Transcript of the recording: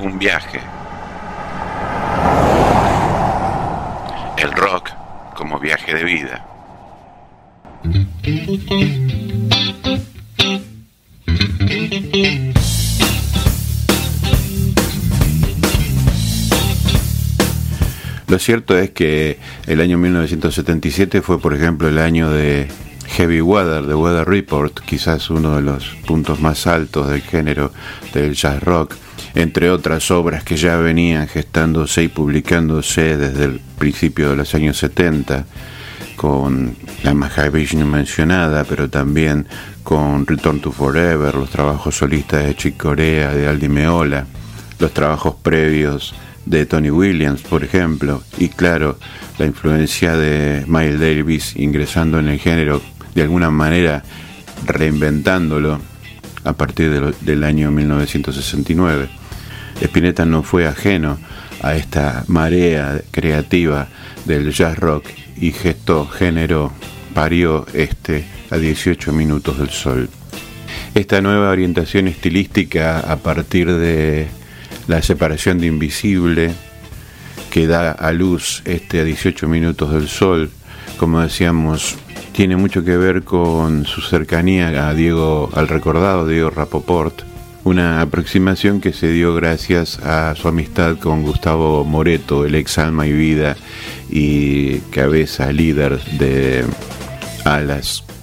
un viaje. El rock como viaje de vida. Lo cierto es que el año 1977 fue, por ejemplo, el año de Heavy Weather, de Weather Report, quizás uno de los puntos más altos del género del jazz rock, entre otras obras que ya venían gestándose y publicándose desde el principio de los años 70, con la Mahavishnu mencionada, pero también con Return to Forever, los trabajos solistas de Chick Corea, de Al Di Meola, los trabajos previos de Tony Williams, por ejemplo, y claro, la influencia de Miles Davis ingresando en el género, de alguna manera reinventándolo a partir del año 1969. Spinetta no fue ajeno a esta marea creativa del jazz rock y generó, parió a 18 minutos del sol. Esta nueva orientación estilística a partir de la separación de Invisible, que da a luz a 18 minutos del sol, como decíamos, tiene mucho que ver con su cercanía al recordado Diego Rapoport, una aproximación que se dio gracias a su amistad con Gustavo Moreto, el ex Alma y Vida y cabeza líder de Alas.